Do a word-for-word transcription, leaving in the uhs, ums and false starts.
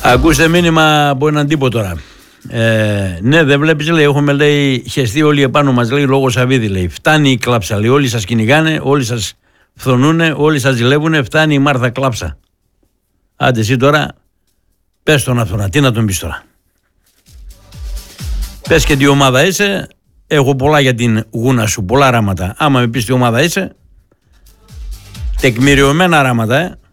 Ακούστε μήνυμα από έναν τύπο τώρα. Ε, ναι, δεν βλέπεις, λέει, έχουμε, λέει, χεστεί όλοι επάνω μας, λέει, λόγω Σαββίδη, λέει. Φτάνει η κλάψα, λέει, όλοι σας κυνηγάνε, όλοι σας φθονούνε, όλοι σας ζηλεύουνε, φτάνει η Μάρθα κλάψα. Άντε εσύ τώρα, πες τον αυτόν, τι να τον πεις τώρα. Πες και τι ομάδα είσαι, έχω πολλά για την γούνα σου, πολλά ράματα. Άμα με πεις τι ομάδα είσαι, τεκμηριωμένα ράματα, ε.